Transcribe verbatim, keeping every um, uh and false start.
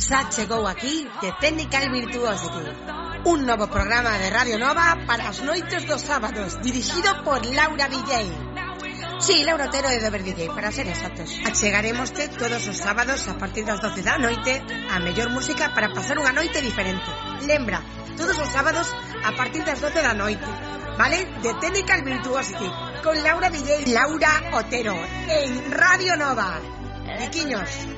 Xa chegou aquí The Technical Virtuosity, un novo programa de Radio Nova para as noites dos sábados, dirixido por Laura D J. Sí, Laura Otero e Dover D J, para ser exactos. Achegaremoste todos os sábados a partir das doce da noite a mellor música para pasar unha noite diferente. Lembra, todos os sábados a partir das doce da noite, vale? The Technical Virtuosity con Laura D J, Laura Otero en Radio Nova. Riquiños.